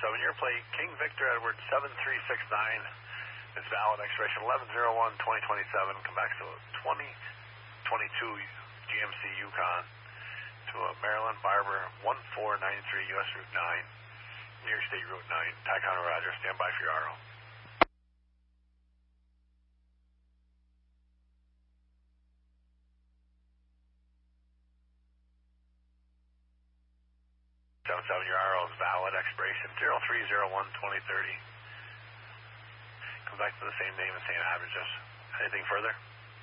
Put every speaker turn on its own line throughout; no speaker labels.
7-year plate, King Victor Edward 7369. It's valid, expiration 11/01/2027. Come back to 2022 GMC Yukon to a Maryland Barber 1493 US Route 9, New York State Route 9. TACON Roger, stand by for your RO. 77, your RO is valid, expiration 03/01/2030. Come back to the same name and same address. Anything further?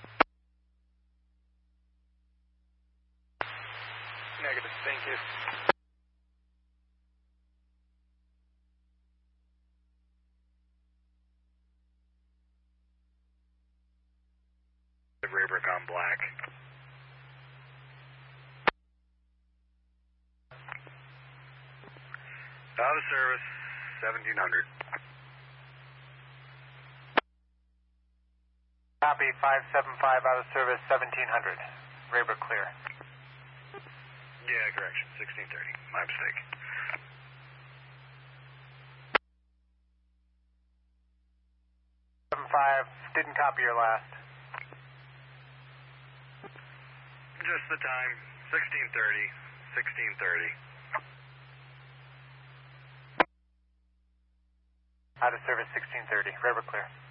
Negative, thank you.
Raybrick on black. Out of service, 1700.
Copy, 575 out of service, 1700. Raybrick clear.
Yeah, correction, 1630. My mistake.
Didn't copy your last.
Just the time, 1630, 1630.
Out of service, 1630. Raybrick clear.